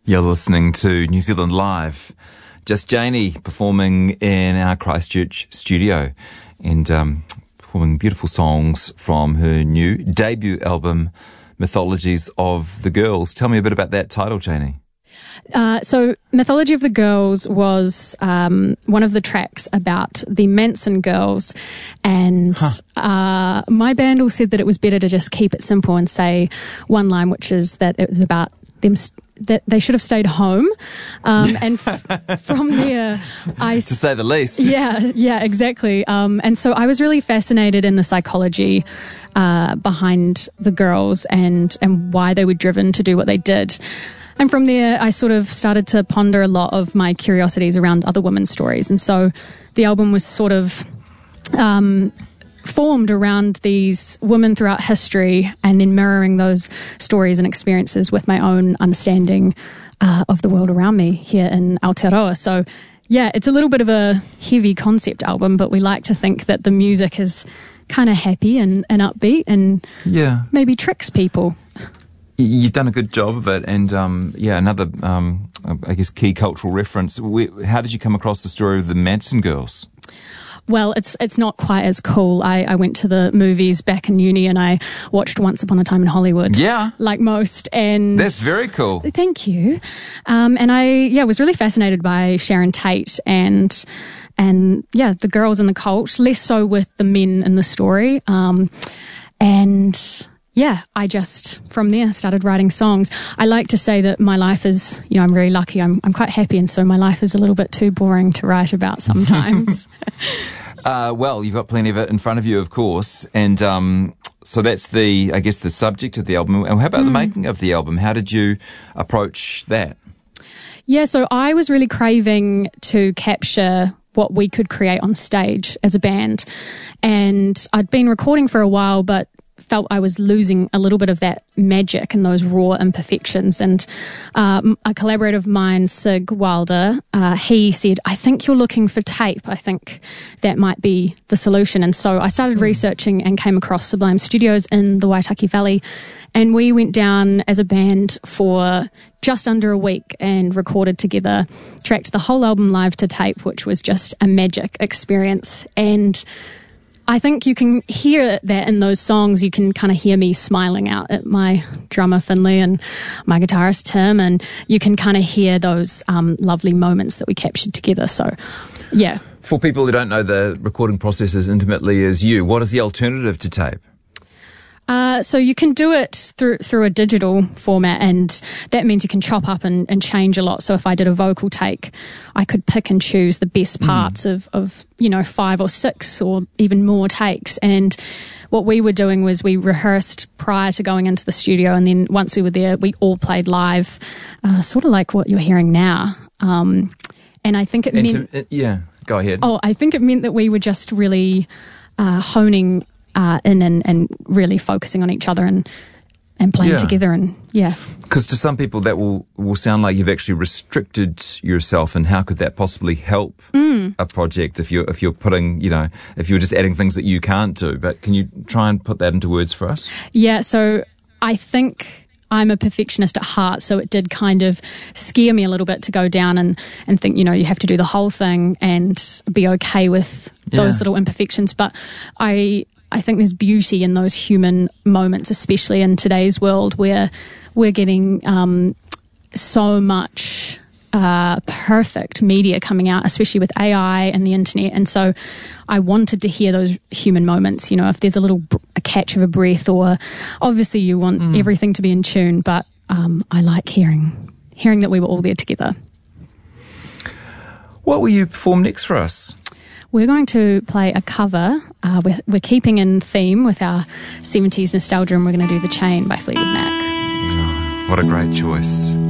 You're listening to New Zealand Live. Just Janie performing in our Christchurch studio and performing beautiful songs from her new debut album, Mythologies of the Girls. Tell me a bit about that title, Janie. So Mythology of the Girls was one of the tracks about the Manson girls, and my band all said that it was better to just keep it simple and say one line, which is that it was about them that they should have stayed home, and from there to say the least. Yeah, exactly. And so I was really fascinated in the psychology behind the girls and why they were driven to do what they did. And from there, I sort of started to ponder a lot of my curiosities around other women's stories. And so the album was sort of formed around these women throughout history and then mirroring those stories and experiences with my own understanding of the world around me here in Aotearoa. So, yeah, it's a little bit of a heavy concept album, but we like to think that the music is kind of happy and upbeat and maybe tricks people. You've done a good job of it, and another, I guess, key cultural reference. How did you come across the story of the Manson girls? Well, it's not quite as cool. I went to the movies back in uni and I watched Once Upon a Time in Hollywood. Yeah. Like most. And that's very cool. Thank you. And I was really fascinated by Sharon Tate and the girls in the cult, less so with the men in the story. I just, from there, started writing songs. I like to say that my life is, I'm very lucky. I'm quite happy, and so my life is a little bit too boring to write about sometimes. Well, you've got plenty of it in front of you, of course. And so that's the subject of the album. And how about the making of the album? How did you approach that? Yeah, so I was really craving to capture what we could create on stage as a band. And I'd been recording for a while, but felt I was losing a little bit of that magic and those raw imperfections. And a collaborator of mine, Sig Wilder, he said, I think you're looking for tape. I think that might be the solution. And so I started researching and came across Sublime Studios in the Waitaki Valley. And we went down as a band for just under a week and recorded together, tracked the whole album live to tape, which was just a magic experience. And I think you can hear that in those songs. You can kind of hear me smiling out at my drummer Finley and my guitarist Tim, and you can kind of hear those lovely moments that we captured together. So, yeah. For people who don't know the recording process as intimately as you, what is the alternative to tape? So you can do it through a digital format, and that means you can chop up and change a lot. So if I did a vocal take, I could pick and choose the best parts of 5 or 6 or even more takes. And what we were doing was we rehearsed prior to going into the studio, and then once we were there, we all played live, sort of like what you're hearing now. And I think it meant... go ahead. Oh, I think it meant that we were just really honing in and really focusing on each other and playing together, and because to some people that will sound like you've actually restricted yourself, and how could that possibly help a project if you're putting, if you're just adding things that you can't do? But can you try and put that into words for us? Yeah, so I think I'm a perfectionist at heart, so it did kind of scare me a little bit to go down and think, you have to do the whole thing and be okay with those little imperfections. But I think there's beauty in those human moments, especially in today's world where we're getting so much perfect media coming out, especially with AI and the internet. And so I wanted to hear those human moments, if there's a catch of a breath, or obviously you want everything to be in tune, but I like hearing that we were all there together. What will you perform next for us? We're going to play a cover. We're keeping in theme with our 70s nostalgia, and we're going to do The Chain by Fleetwood Mac. Oh, what a great choice.